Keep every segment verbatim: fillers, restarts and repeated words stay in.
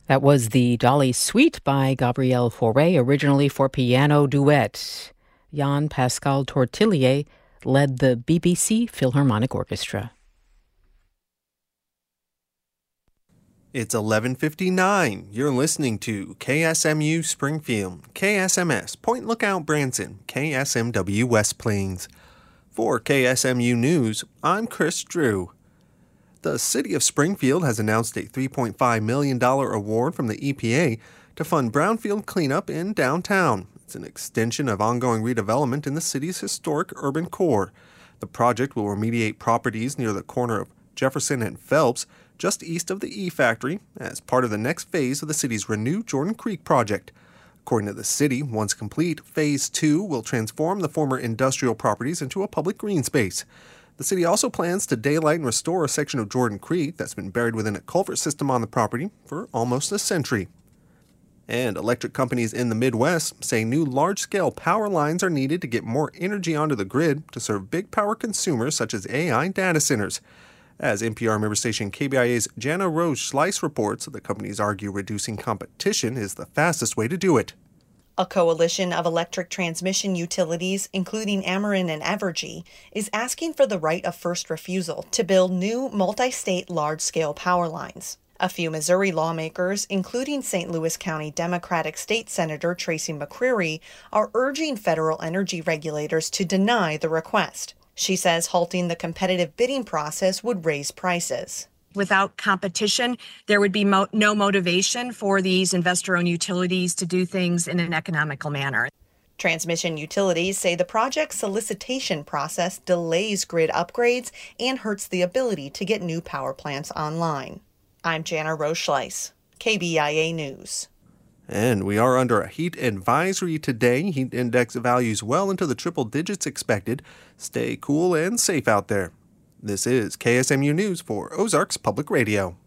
That was the Dolly Suite by Gabrielle Fauré, originally for piano duet. Jean-Pascal Tortelier led the B B C Philharmonic Orchestra. It's eleven fifty-nine. You're listening to K S M U Springfield, K S M S Point Lookout Branson, K S M W West Plains. For K S M U News, I'm Chris Drew. The City of Springfield has announced a three point five million dollars award from the E P A to fund brownfield cleanup in downtown. It's an extension of ongoing redevelopment in the city's historic urban core. The project will remediate properties near the corner of Jefferson and Phelps, just east of the E Factory, as part of the next phase of the city's Renew Jordan Creek project. According to the city, once complete, Phase two will transform the former industrial properties into a public green space. The city also plans to daylight and restore a section of Jordan Creek that's been buried within a culvert system on the property for almost a century. And electric companies in the Midwest say new large-scale power lines are needed to get more energy onto the grid to serve big power consumers such as A I data centers. As N P R member station K B I A's Jana Rose Schleiss reports, the companies argue reducing competition is the fastest way to do it. A coalition of electric transmission utilities, including Ameren and Evergy, is asking for the right of first refusal to build new multi-state large-scale power lines. A few Missouri lawmakers, including Saint Louis County Democratic State Senator Tracy McCreary, are urging federal energy regulators to deny the request. She says halting the competitive bidding process would raise prices. Without competition, there would be mo- no motivation for these investor-owned utilities to do things in an economical manner. Transmission utilities say the project's solicitation process delays grid upgrades and hurts the ability to get new power plants online. I'm Jana Rose Schleiss, K B I A News. And we are under a heat advisory today. Heat index values well into the triple digits expected. Stay cool and safe out there. This is K S M U News for Ozarks Public Radio.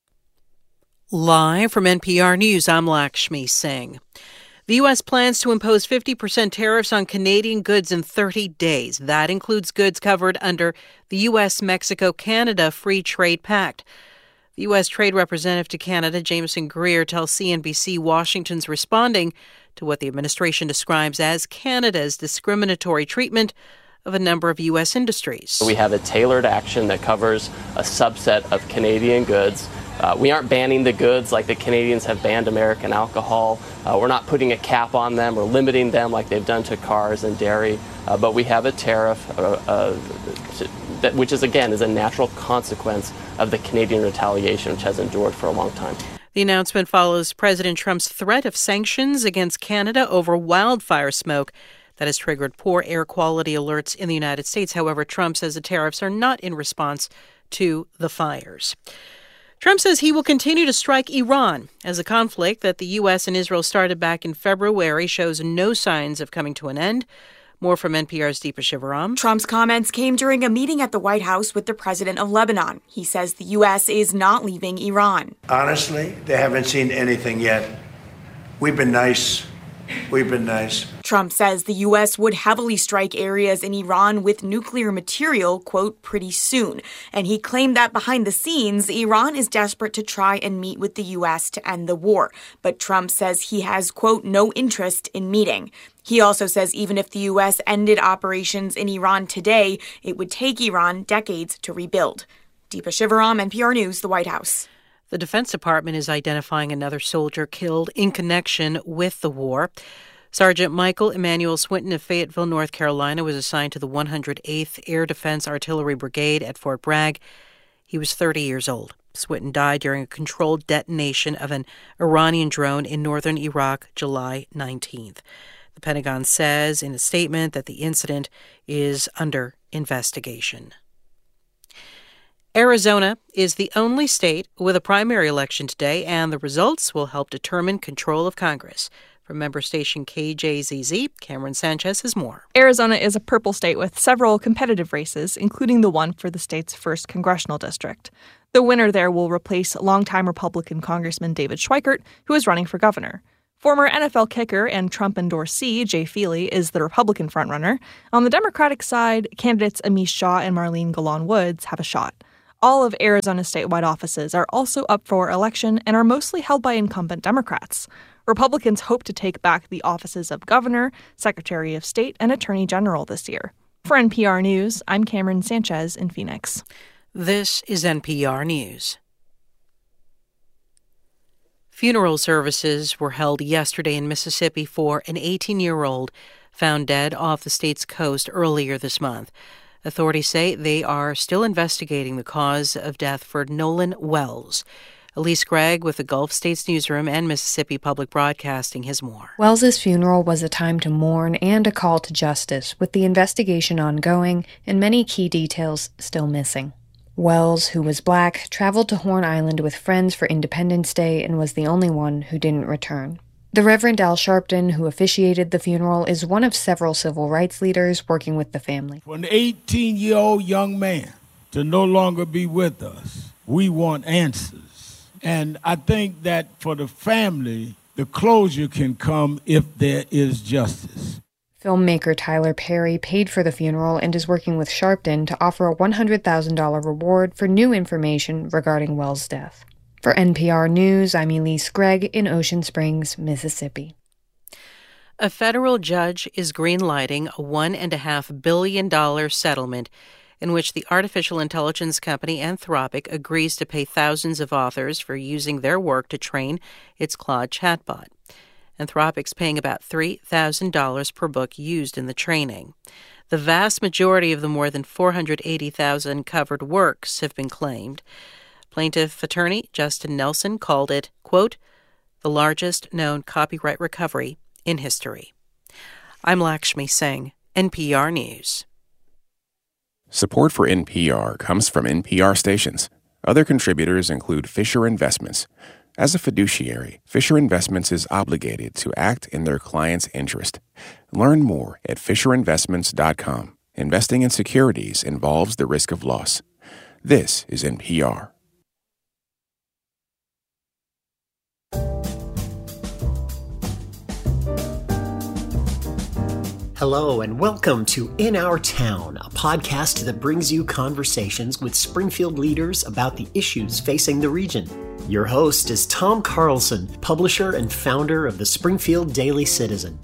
Live from N P R News, I'm Lakshmi Singh. The U S plans to impose fifty percent tariffs on Canadian goods in thirty days. That includes goods covered under the U S Mexico Canada Free Trade Pact. The U S Trade Representative to Canada, Jameson Greer, tells C N B C Washington's responding to what the administration describes as Canada's discriminatory treatment of a number of U S industries. We have a tailored action that covers a subset of Canadian goods. Uh, we aren't banning the goods like the Canadians have banned American alcohol. Uh, we're not putting a cap on them or limiting them like they've done to cars and dairy. Uh, but we have a tariff, uh, uh, that, which is, again, is a natural consequence of the Canadian retaliation, which has endured for a long time. The announcement follows President Trump's threat of sanctions against Canada over wildfire smoke that has triggered poor air quality alerts in the United States. However, Trump says the tariffs are not in response to the fires. Trump says he will continue to strike Iran as a conflict that the U S and Israel started back in February shows no signs of coming to an end. More from N P R's Deepa Shivaram. Trump's comments came during a meeting at the White House with the president of Lebanon. He says the U S is not leaving Iran. Honestly, they haven't seen anything yet. We've been nice. We've been nice. Trump says the U S would heavily strike areas in Iran with nuclear material, quote, pretty soon. And he claimed that behind the scenes, Iran is desperate to try and meet with the U S to end the war. But Trump says he has, quote, no interest in meeting. He also says even if the U S ended operations in Iran today, it would take Iran decades to rebuild. Deepa Shivaram, N P R News, the White House. The Defense Department is identifying another soldier killed in connection with the war. Sergeant Michael Emmanuel Swinton of Fayetteville, North Carolina, was assigned to the one hundred eighth Air Defense Artillery Brigade at Fort Bragg. He was thirty years old. Swinton died during a controlled detonation of an Iranian drone in northern Iraq, July nineteenth. The Pentagon says in a statement that the incident is under investigation. Arizona is the only state with a primary election today, and the results will help determine control of Congress. From member station K J Z Z, Cameron Sanchez has more. Arizona is a purple state with several competitive races, including the one for the state's first congressional district. The winner there will replace longtime Republican Congressman David Schweikert, who is running for governor. Former N F L kicker and Trump endorsee Jay Feely is the Republican frontrunner. On the Democratic side, candidates Amish Shah and Marlene Golan Woods have a shot. All of Arizona's statewide offices are also up for election and are mostly held by incumbent Democrats. Republicans hope to take back the offices of Governor, Secretary of State, and Attorney General this year. For N P R News, I'm Cameron Sanchez in Phoenix. This is N P R News. Funeral services were held yesterday in Mississippi for an eighteen-year-old found dead off the state's coast earlier this month. Authorities say they are still investigating the cause of death for Nolan Wells. Elise Gregg with the Gulf States Newsroom and Mississippi Public Broadcasting has more. Wells's funeral was a time to mourn and a call to justice, with the investigation ongoing and many key details still missing. Wells, who was black, traveled to Horn Island with friends for Independence Day and was the only one who didn't return. The Reverend Al Sharpton, who officiated the funeral, is one of several civil rights leaders working with the family. For an eighteen-year-old young man to no longer be with us, we want answers. And I think that for the family, the closure can come if there is justice. Filmmaker Tyler Perry paid for the funeral and is working with Sharpton to offer a one hundred thousand dollars reward for new information regarding Wells' death. For N P R News, I'm Elise Gregg in Ocean Springs, Mississippi. A federal judge is greenlighting a one point five billion dollars settlement in which the artificial intelligence company Anthropic agrees to pay thousands of authors for using their work to train its Claude chatbot. Anthropic's paying about three thousand dollars per book used in the training. The vast majority of the more than four hundred eighty thousand covered works have been claimed. Plaintiff attorney Justin Nelson called it, quote, the largest known copyright recovery in history. I'm Lakshmi Singh, N P R News. Support for N P R comes from N P R stations. Other contributors include Fisher Investments. As a fiduciary, Fisher Investments is obligated to act in their client's interest. Learn more at fisher investments dot com. Investing in securities involves the risk of loss. This is N P R. Hello and welcome to In Our Town, a podcast that brings you conversations with Springfield leaders about the issues facing the region. Your host is Tom Carlson, publisher and founder of the Springfield Daily Citizen.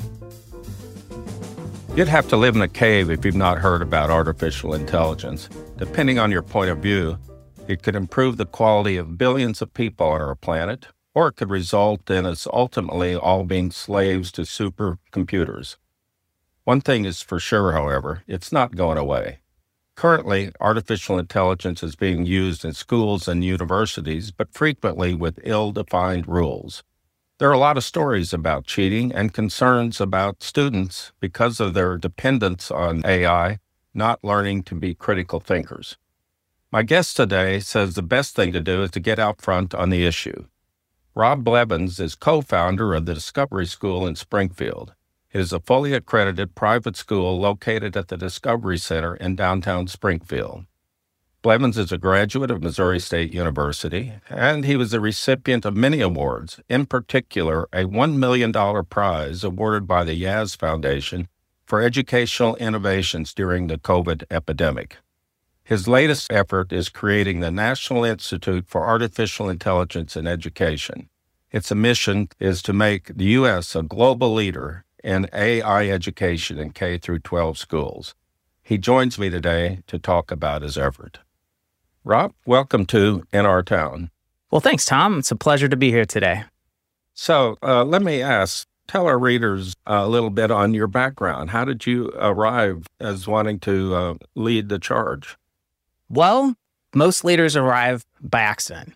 You'd have to live in a cave if you've not heard about artificial intelligence. Depending on your point of view, it could improve the quality of billions of people on our planet, or it could result in us ultimately all being slaves to supercomputers. One thing is for sure, however, it's not going away. Currently, artificial intelligence is being used in schools and universities, but frequently with ill-defined rules. There are a lot of stories about cheating and concerns about students because of their dependence on A I, not learning to be critical thinkers. My guest today says the best thing to do is to get out front on the issue. Rob Blevins is co-founder of the Discovery School in Springfield. It is a fully accredited private school located at the Discovery Center in downtown Springfield. Blevins is a graduate of Missouri State University, and he was the recipient of many awards, in particular a one million dollars prize awarded by the Yaz Foundation for educational innovations during the COVID epidemic. His latest effort is creating the National Institute for Artificial Intelligence in Education. Its mission is to make the U S a global leader in A I education in K through twelve schools. He joins me today to talk about his effort. Rob, welcome to In Our Town. Well, thanks, Tom. It's a pleasure to be here today. So uh, let me ask, tell our readers a little bit on your background. How did you arrive as wanting to uh, lead the charge? Well, most leaders arrive by accident.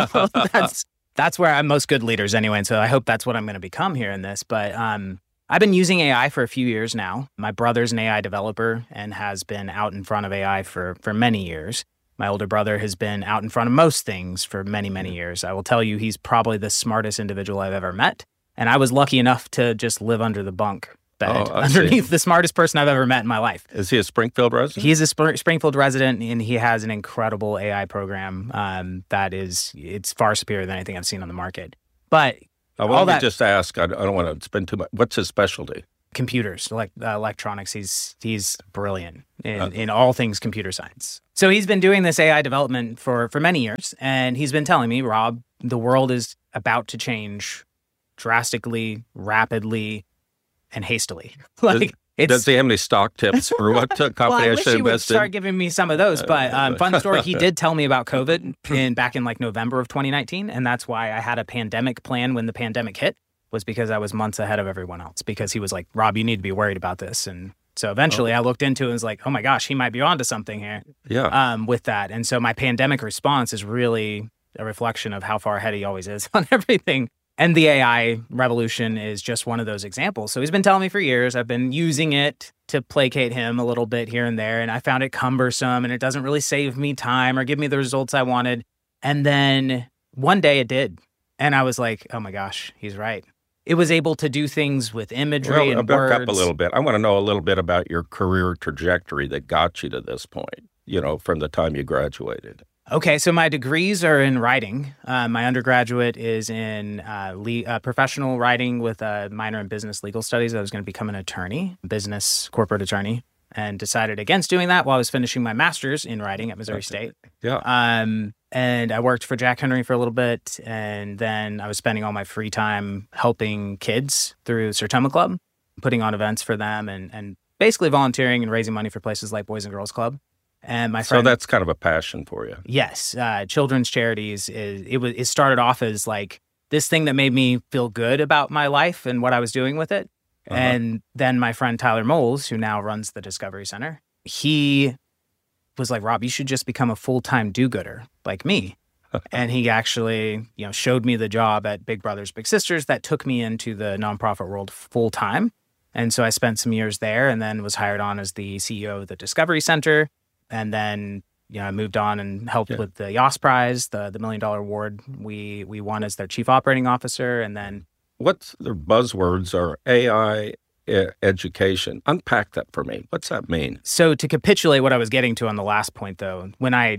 that's that's where I'm most good leaders anyway, and so I hope that's what I'm going to become here in this. But um, I've been using A I for a few years now. My brother's an A I developer and has been out in front of A I for, for many years. My older brother has been out in front of most things for many, many years. I will tell you he's probably the smartest individual I've ever met. And I was lucky enough to just live under the bunk bed oh, underneath see. the smartest person I've ever met in my life. Is he a Springfield resident? He's a Sp- Springfield resident, and he has an incredible A I program um, that is, it's far superior than anything I've seen on the market. But Uh, well, all let that, me just ask, I don't want to spend too much, what's his specialty? computers, like uh, electronics. He's he's brilliant in, uh, in all things computer science. So he's been doing this A I development for, for many years, and he's been telling me, Rob, the world is about to change drastically, rapidly, and hastily. Like, It's, Does he have any stock tips or what company well, I, I wish should he would invest in? start giving me some of those. But um, fun story, he did tell me about COVID in back in like November of twenty nineteen. And that's why I had a pandemic plan when the pandemic hit, was because I was months ahead of everyone else, because he was like, Rob, you need to be worried about this. And so eventually oh. I looked into it and was like, oh my gosh, he might be onto something here yeah. um, with that. And so my pandemic response is really a reflection of how far ahead he always is on everything. And the A I revolution is just one of those examples. So he's been telling me for years. I've been using it to placate him a little bit here and there. And I found it cumbersome and it doesn't really save me time or give me the results I wanted. And then one day it did. And I was like, oh my gosh, he's right. It was able to do things with imagery well, and back words. up a little bit. I want to know a little bit about your career trajectory that got you to this point, you know, from the time you graduated. Okay, so my degrees are in writing. Uh, my undergraduate is in uh, le- uh, professional writing with a minor in business legal studies. I was going to become an attorney, business corporate attorney, and decided against doing that while I was finishing my master's in writing at Missouri State. Yeah. Um, and I worked for Jack Henry for a little bit, and then I was spending all my free time helping kids through Sertoma Club, putting on events for them, and and basically volunteering and raising money for places like Boys and Girls Club. And my friend, so that's kind of a passion for you. Yes, uh, children's charities is it was it started off as like this thing that made me feel good about my life and what I was doing with it. Uh-huh. And then my friend Tyler Moles, who now runs the Discovery Center, he was like, Rob, you should just become a full-time do-gooder like me. And he actually, you know, showed me the job at Big Brothers Big Sisters that took me into the nonprofit world full-time. And so I spent some years there and then was hired on as the C E O of the Discovery Center. And then, you know, I moved on and helped yeah. with the Yoss Prize, the the Million Dollar Award we we won as their chief operating officer. And then, what's their buzzwords are A I e- education? Unpack that for me. What's that mean? So to capitulate what I was getting to on the last point, though, when I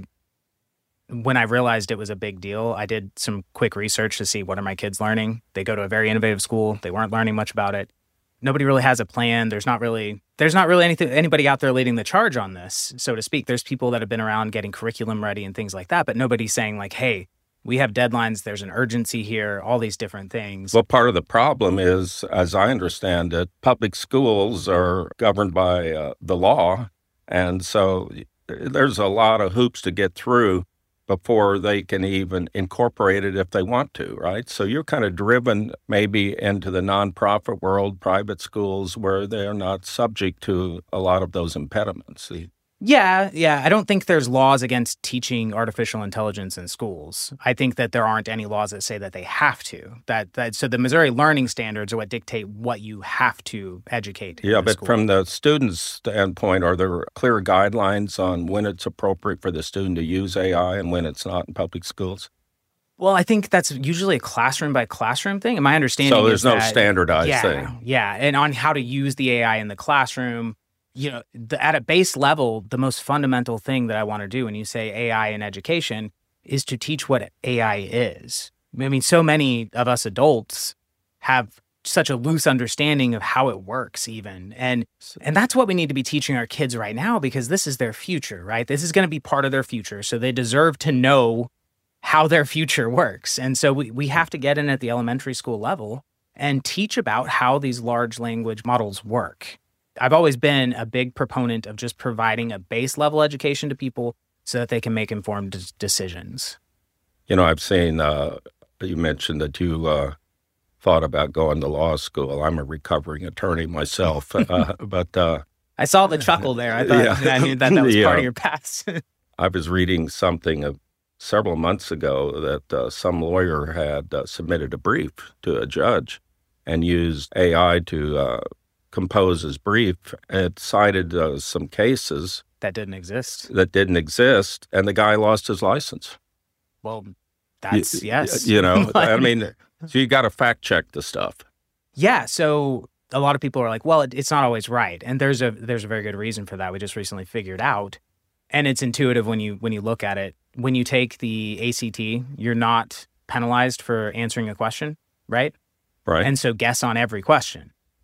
when I realized it was a big deal, I did some quick research to see what are my kids learning. They go to a very innovative school. They weren't learning much about it. Nobody really has a plan. There's not really there's not really anything anybody out there leading the charge on this, so to speak. There's people that have been around getting curriculum ready and things like that, but nobody's saying like, hey, we have deadlines, there's an urgency here, all these different things. Well, part of the problem is, as I understand it, public schools are governed by uh, the law, and so there's a lot of hoops to get through before they can even incorporate it if they want to, right? So you're kind of driven maybe into the nonprofit world, private schools, where they're not subject to a lot of those impediments. Yeah, yeah. I don't think there's laws against teaching artificial intelligence in schools. I think that there aren't any laws that say that they have to. That, that so the Missouri learning standards are what dictate what you have to educate. Yeah, but school. From the student's standpoint, are there clear guidelines on when it's appropriate for the student to use A I and when it's not in public schools? Well, I think that's usually a classroom by classroom thing. And my understanding so there's is no that, standardized yeah, thing. Yeah, and on how to use the A I in the classroom. You know, the, at a base level, the most fundamental thing that I want to do when you say A I in education is to teach what A I is. I mean, so many of us adults have such a loose understanding of how it works even. And and that's what we need to be teaching our kids right now, because this is their future, right? This is going to be part of their future. So they deserve to know how their future works. And so we, we have to get in at the elementary school level and teach about how these large language models work. I've always been a big proponent of just providing a base level education to people so that they can make informed d- decisions. You know, I've seen, uh, you mentioned that you uh, thought about going to law school. I'm a recovering attorney myself, uh, but... Uh, I saw the chuckle there. I thought yeah. I knew that that was yeah. part of your past. I was reading something of several months ago that uh, some lawyer had uh, submitted a brief to a judge and used A I to... Uh, compose his brief. It cited uh, some cases that didn't exist. That didn't exist, and the guy lost his license. Well, that's you, yes. You know, I mean, so you got to fact check the stuff. Yeah. So a lot of people are like, "Well, it, it's not always right," and there's a there's a very good reason for that. We just recently figured out, and it's intuitive when you when you look at it. When you take the A C T, you're not penalized for answering a question, right? Right. And so guess on every question.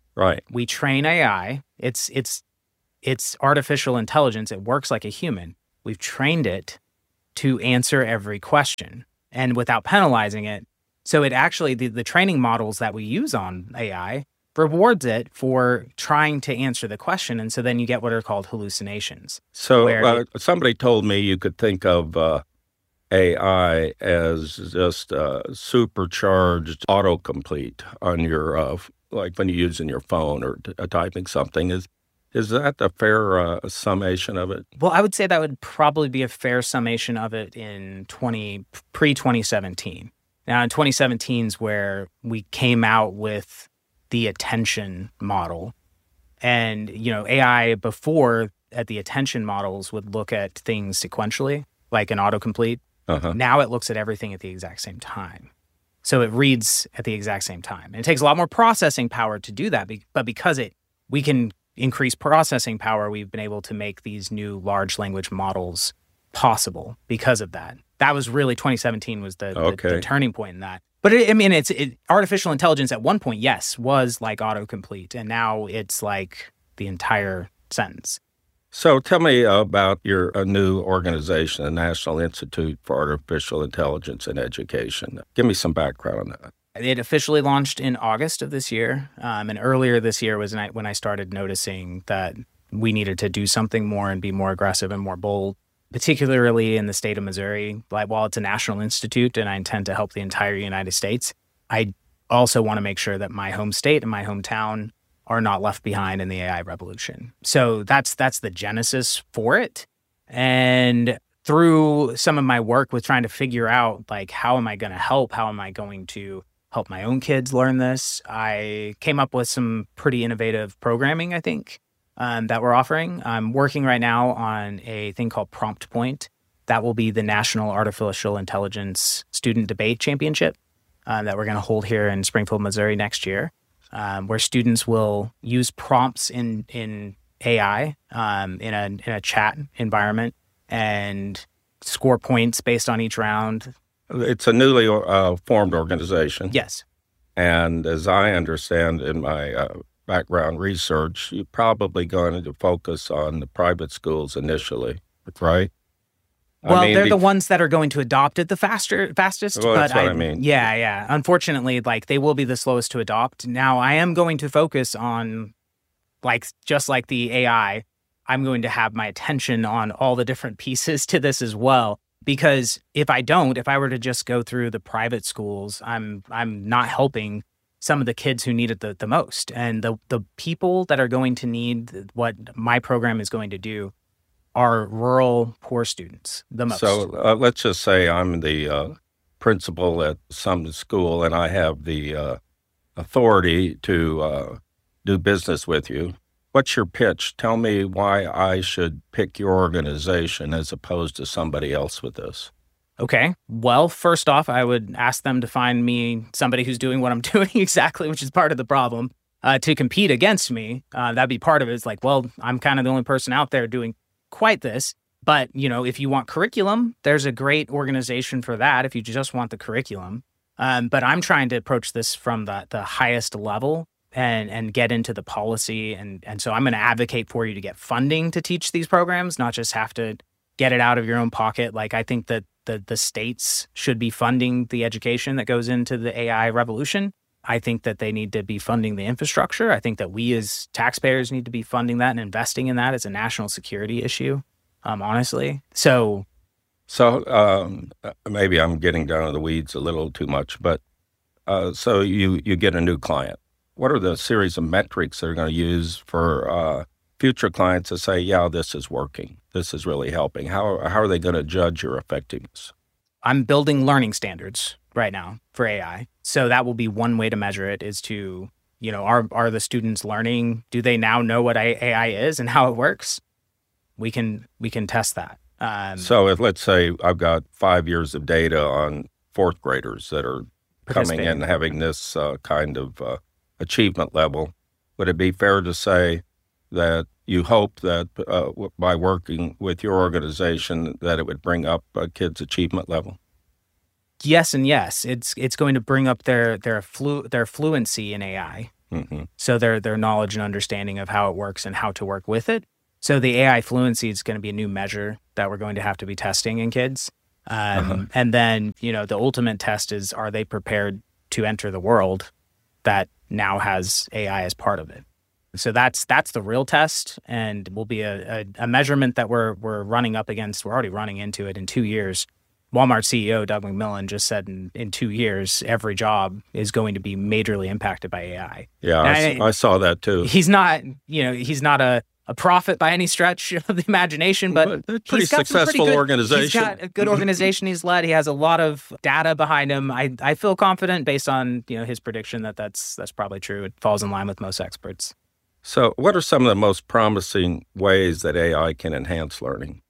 Right. We train A I. It's it's it's artificial intelligence. It works like a human. We've trained it to answer every question and without penalizing it. So it actually, the, the training models that we use on A I rewards it for trying to answer the question. And so then you get what are called hallucinations. So uh, it, somebody told me you could think of uh, A I as just uh, supercharged autocomplete on your, uh, like when you're using your phone or t- typing something. Is Is that a fair uh, summation of it? Well, I would say that would probably be a fair summation of it in twenty pre twenty seventeen. Now, in twenty seventeen is where we came out with the attention model. And, you know, A I before at the attention models would look at things sequentially, like an autocomplete. Uh-huh. Now it looks at everything at the exact same time. So it reads at the exact same time. And it takes a lot more processing power to do that. But because it we can increase processing power, we've been able to make these new large language models possible because of that. That was really twenty seventeen was the, okay. the, the turning point in that. But it, I mean, it's it, artificial intelligence at one point, yes, was like autocomplete, and now it's like the entire sentence. So tell me about your uh, new organization, the National Institute for Artificial Intelligence in Education. Give me some background on that. It officially launched in August of this year, um, and earlier this year was when I started noticing that we needed to do something more and be more aggressive and more bold, particularly in the state of Missouri. Like, while it's a national institute and I intend to help the entire United States, I also want to make sure that my home state and my hometown are not left behind in the A I revolution. So that's that's the genesis for it. And through some of my work with trying to figure out, like, how am I going to help? How am I going to help my own kids learn this? I came up with some pretty innovative programming, I think, um, that we're offering. I'm working right now on a thing called Prompt Point. That will be the National Artificial Intelligence Student Debate Championship uh, that we're going to hold here in Springfield, Missouri next year, um, where students will use prompts in in A I um, in a in a chat environment and score points based on each round. It's a newly uh, formed organization. Yes. And as I understand in my uh, background research, you're probably going to focus on the private schools initially, right? Well, I mean, they're be- the ones that are going to adopt it the faster, fastest. Well, but that's what I, I mean. Yeah, yeah. Unfortunately, like, they will be the slowest to adopt. Now, I am going to focus on, like, just like the A I, I'm going to have my attention on all the different pieces to this as well. Because if I don't, if I were to just go through the private schools, I'm I'm not helping some of the kids who need it the, the most. And the the people that are going to need what my program is going to do are rural poor students the most. So uh, let's just say I'm the uh, principal at some school and I have the uh, authority to uh, do business with you. What's your pitch? Tell me why I should pick your organization as opposed to somebody else with this. Okay. Well, first off, I would ask them to find me somebody who's doing what I'm doing exactly, which is part of the problem, uh, to compete against me. Uh, that'd be part of it. It's like, well, I'm kind of the only person out there doing quite this. But, you know, if you want curriculum, there's a great organization for that if you just want the curriculum. Um, but I'm trying to approach this from the, the highest level. And and get into the policy. And, and so I'm going to advocate for you to get funding to teach these programs, not just have to get it out of your own pocket. Like, I think that the, the states should be funding the education that goes into the A I revolution. I think that they need to be funding the infrastructure. I think that we as taxpayers need to be funding that and investing in that as a national security issue, um, honestly. So, so um, maybe I'm getting down to the weeds a little too much, but uh, so you, you get a new client. What are the series of metrics they're going to use for uh, future clients to say, yeah, this is working, this is really helping? How, how are they going to judge your effectiveness? I'm building learning standards right now for A I. So that will be one way to measure it, is to, you know, are are the students learning? Do they now know what A I is and how it works? We can we can test that. Um, so if, let's say I've got five years of data on fourth graders that are coming in and having this uh, kind of uh, achievement level, would it be fair to say that you hope that uh, by working with your organization that it would bring up a kid's achievement level? Yes and yes. It's it's going to bring up their their flu their fluency in A I. Mm-hmm. So their their knowledge and understanding of how it works and how to work with it. So the A I fluency is going to be a new measure that we're going to have to be testing in kids. Um, uh-huh. And then, you know, the ultimate test is, are they prepared to enter the world that now has A I as part of it? So that's that's the real test, and will be a, a, a measurement that we're we're running up against. We're already running into it in two years. Walmart C E O Doug McMillon just said in, in two years, every job is going to be majorly impacted by A I. Yeah, I, I, I saw that too. He's not, you know, he's not a, a prophet by any stretch of the imagination, but, but pretty he's got successful pretty good, organization. He's got a good organization he's led. He has a lot of data behind him. I, I feel confident based on, you know, his prediction that that's that's probably true. It falls in line with most experts. So what are some of the most promising ways that A I can enhance learning?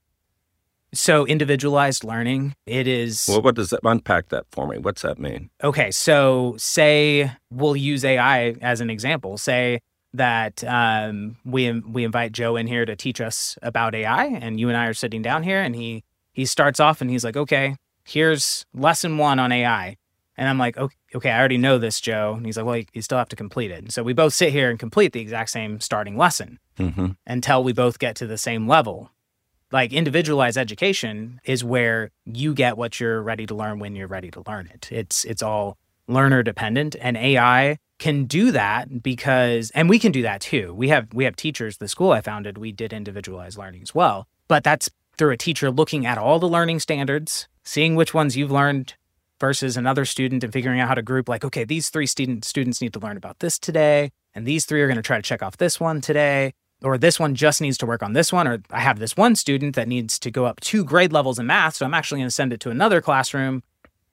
So individualized learning, it is... Well, what does that, unpack that for me? What's that mean? Okay, so say we'll use A I as an example. Say that um, we we invite Joe in here to teach us about A I, and you and I are sitting down here, and he he starts off and he's like, okay, here's lesson one on A I. And I'm like, okay, okay, I already know this, Joe. And he's like, well, you still have to complete it. And so we both sit here and complete the exact same starting lesson mm-hmm. until we both get to the same level. Like individualized education is where you get what you're ready to learn when you're ready to learn it. It's it's all learner dependent, and A I can do that because, and we can do that too. We have we have teachers. The school I founded, we did individualized learning as well, but that's through a teacher looking at all the learning standards, seeing which ones you've learned versus another student, and figuring out how to group, like, okay, these three student, students need to learn about this today, and these three are going to try to check off this one today, or this one just needs to work on this one, or I have this one student that needs to go up two grade levels in math, so I'm actually going to send it to another classroom,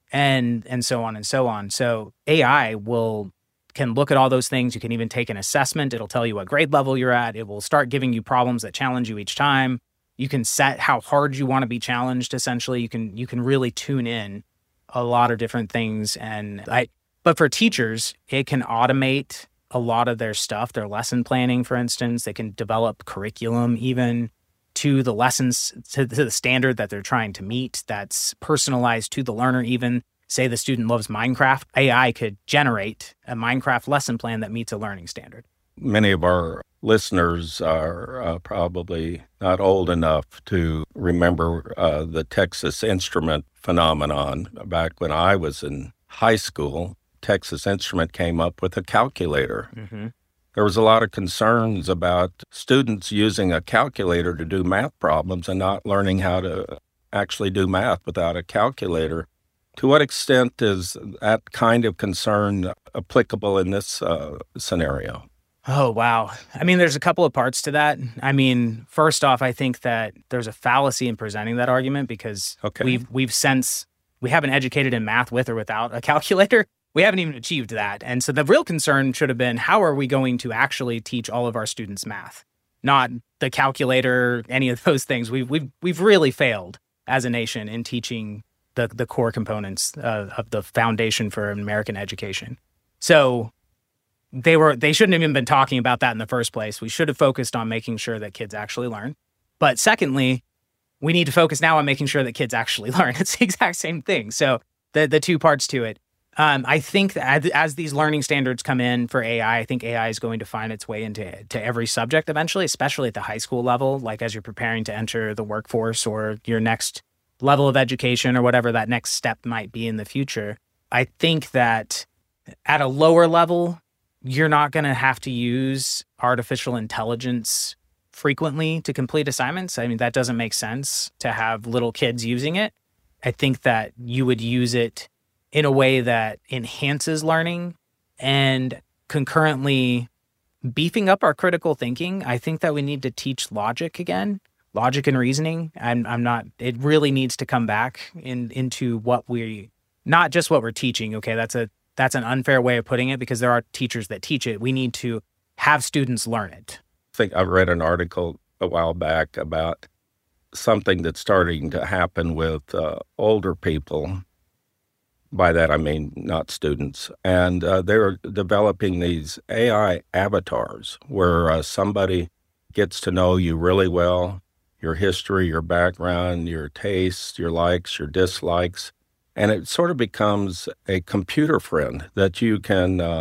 and and so on and so on. So A I will can look at all those things. You can even take an assessment. It'll tell you what grade level you're at. It will start giving you problems that challenge you each time. You can set how hard you want to be challenged, essentially. You can you can really tune in a lot of different things. And I, but for teachers, it can automate a lot of their stuff, their lesson planning, for instance. They can develop curriculum even to the lessons, to, to the standard that they're trying to meet, that's personalized to the learner. Even say the student loves Minecraft, A I could generate a Minecraft lesson plan that meets a learning standard. Many of our listeners are uh, probably not old enough to remember uh, the Texas Instrument phenomenon. Back when I was in high school, Texas Instrument came up with a calculator. Mm-hmm. There was a lot of concerns about students using a calculator to do math problems and not learning how to actually do math without a calculator. To what extent is that kind of concern applicable in this uh, scenario? Oh, wow. I mean, there's a couple of parts to that. I mean, first off, I think that there's a fallacy in presenting that argument because okay. we've we've since, we haven't educated in math with or without a calculator. We haven't even achieved that. And so the real concern should have been, how are we going to actually teach all of our students math? Not the calculator, any of those things. We've, we've, we've really failed as a nation in teaching the, the core components uh, of the foundation for American education. So They were. They shouldn't have even been talking about that in the first place. We should have focused on making sure that kids actually learn. But secondly, we need to focus now on making sure that kids actually learn. It's the exact same thing. So the the two parts to it. Um, I think that as, as these learning standards come in for A I, I think A I is going to find its way into to every subject eventually, especially at the high school level, like as you're preparing to enter the workforce or your next level of education or whatever that next step might be in the future. I think that at a lower level, you're not going to have to use artificial intelligence frequently to complete assignments. I mean, that doesn't make sense to have little kids using it. I think that you would use it in a way that enhances learning and concurrently beefing up our critical thinking. I think that we need to teach logic again, logic and reasoning. I'm, I'm not, it really needs to come back in into what we, not just what we're teaching. Okay, that's a, That's an unfair way of putting it because there are teachers that teach it. We need to have students learn it. I think I read an article a while back about something that's starting to happen with uh, older people. By that, I mean not students. And uh, they're developing these A I avatars where uh, somebody gets to know you really well, your history, your background, your tastes, your likes, your dislikes. And it sort of becomes a computer friend that you can uh,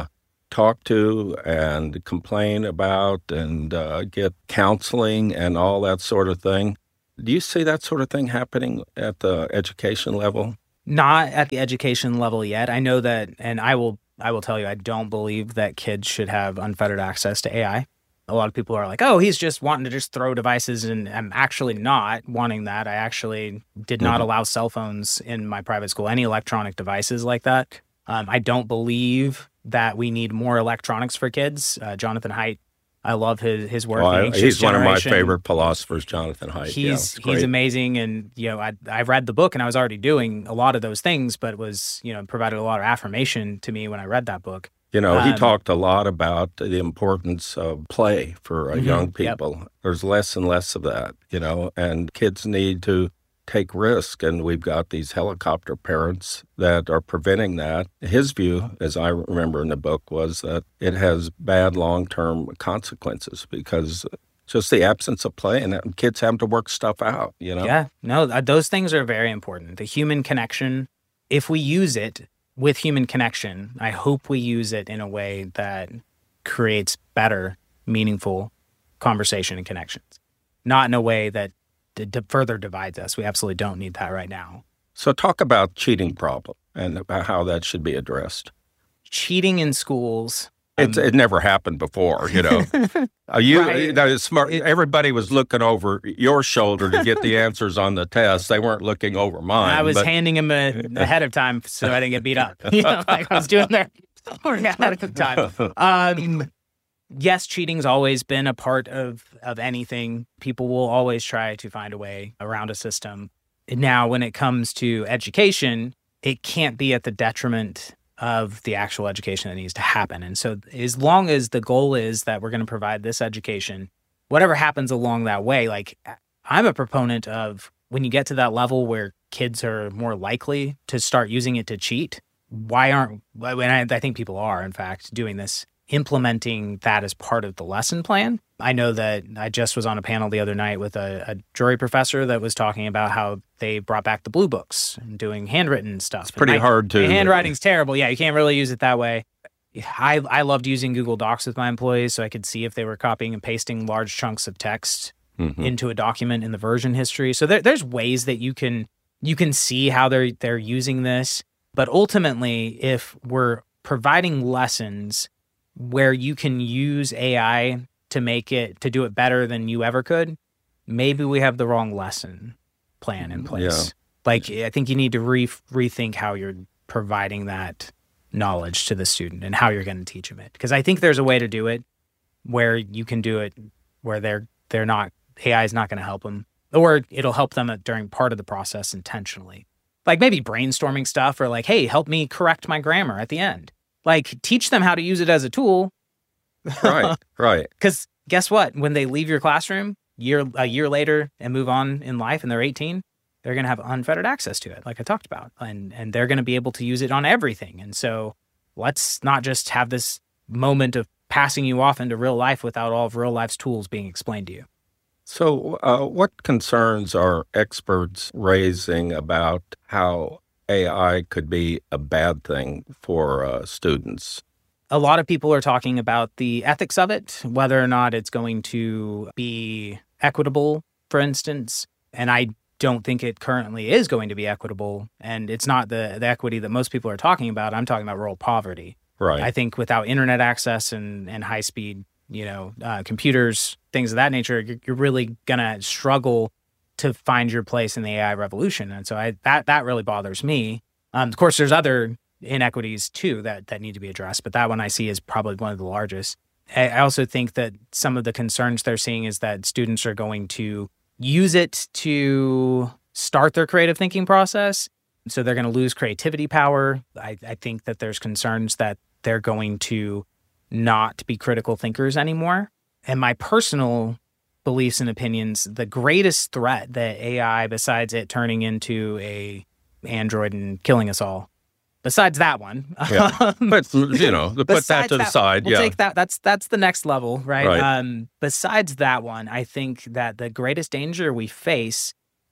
talk to and complain about and uh, get counseling and all that sort of thing. Do you see that sort of thing happening at the education level? Not at the education level yet. I know that, and I will I will tell you, I don't believe that kids should have unfettered access to A I. A lot of people are like, oh, he's just wanting to just throw devices, and I'm actually not wanting that. I actually did not mm-hmm. allow cell phones in my private school, any electronic devices like that. Um, I don't believe that we need more electronics for kids. Uh, Jonathan Haidt, I love his his work. Oh, I, he's one generation. of my favorite philosophers, Jonathan Haidt. He's yeah, he's amazing, and you know, I I read the book, and I was already doing a lot of those things, but it was you know provided a lot of affirmation to me when I read that book. You know, he um, talked a lot about the importance of play for uh, mm-hmm, young people. Yep. There's less and less of that, you know, and kids need to take risk, and we've got these helicopter parents that are preventing that. His view, as I remember in the book, was that it has bad long-term consequences because just the absence of play and kids having to work stuff out, you know? Yeah, no, those things are very important. The human connection, if we use it with human connection, I hope we use it in a way that creates better, meaningful conversation and connections, not in a way that to further divides us. We absolutely don't need that right now. So talk about cheating problem and about how that should be addressed. Cheating in schools. It's, um, it never happened before, you know. uh, you, right. you know, smart. Everybody was looking over your shoulder to get the answers on the test. They weren't looking over mine. I was but... handing them a, ahead of time so I didn't get beat up. You know, like I was doing their homework ahead of time. Um, Yes, cheating's always been a part of, of anything. People will always try to find a way around a system. Now, when it comes to education, it can't be at the detriment of the actual education that needs to happen. And so as long as the goal is that we're going to provide this education, whatever happens along that way, like I'm a proponent of when you get to that level where kids are more likely to start using it to cheat, why aren't, and I, I think people are, in fact, doing this, implementing that as part of the lesson plan. I know that I just was on a panel the other night with a, a jury professor that was talking about how they brought back the blue books and doing handwritten stuff. It's pretty I, hard to... Handwriting's terrible. Yeah, you can't really use it that way. I, I loved using Google Docs with my employees so I could see if they were copying and pasting large chunks of text mm-hmm. into a document in the version history. So there, there's ways that you can you can see how they're they're using this. But ultimately, if we're providing lessons where you can use A I to make it, to do it better than you ever could, maybe we have the wrong lesson plan in place. Yeah. Like, I think you need to re- rethink how you're providing that knowledge to the student and how you're going to teach them it. Because I think there's a way to do it where you can do it where they're they're not, A I is not going to help them, or it'll help them during part of the process intentionally. Like maybe brainstorming stuff, or like, hey, help me correct my grammar at the end. Like, teach them how to use it as a tool. Right, right. Because guess what? When they leave your classroom year a year later and move on in life and they're eighteen, they're going to have unfettered access to it, like I talked about. And, and they're going to be able to use it on everything. And so let's not just have this moment of passing you off into real life without all of real life's tools being explained to you. So uh, what concerns are experts raising about how A I could be a bad thing for uh, students? A lot of people are talking about the ethics of it, whether or not it's going to be equitable, for instance. And I don't think it currently is going to be equitable. And it's not the, the equity that most people are talking about. I'm talking about rural poverty. Right. I think without internet access and, and high-speed, you know, uh, computers, things of that nature, you're, you're really going to struggle to find your place in the A I revolution. And so I, that that really bothers me. Um, of course, there's other inequities, too, that, that need to be addressed. But that one I see is probably one of the largest. I, I also think that some of the concerns they're seeing is that students are going to use it to start their creative thinking process. So they're going to lose creativity power. I, I think that there's concerns that they're going to not be critical thinkers anymore. And my personal beliefs and opinions, the greatest threat that A I, besides it turning into a android and killing us all, besides that one, yeah. But you know, put that to the that, side. We'll yeah, take that. That's that's the next level, right? right? Um, besides that one, I think that the greatest danger we face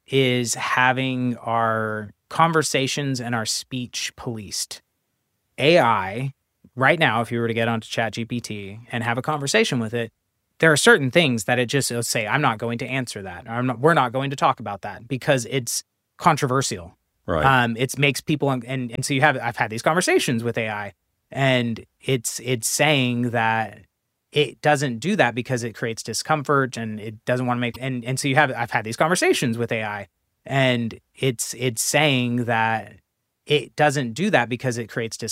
is having our conversations and our speech policed. A I right now, if you were to get onto ChatGPT and have a conversation with it, there are certain things that it just will say, I'm not going to answer that. Or I'm not, we're not going to talk about that because it's controversial. Right. Um, it makes people, and, and so you have, I've had these conversations with A I, and it's it's saying that it doesn't do that because it creates discomfort and it doesn't want to make, and, and so you have, I've had these conversations with A I, and it's it's saying that it doesn't do that because it creates discomfort.